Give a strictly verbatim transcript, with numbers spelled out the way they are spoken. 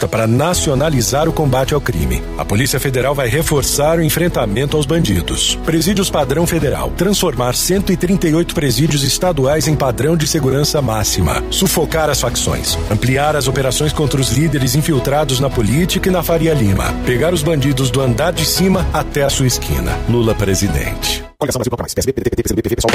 luta para nacionalizar o combate ao crime. A Polícia Federal vai reforçar o enfrentamento aos bandidos. Presídios Padrão Federal. Transformar cento e trinta e oito presídios estaduais em padrão de segurança máxima. Sufocar as facções. Ampliar as operações contra os líderes infiltrados na política e na Faria Lima. Pegar os bandidos do andar de cima até a sua esquina. Lula presidente. Coligação Brasil Bloco Mais. P S B, P D T, P T, P C B, P V, PSOL.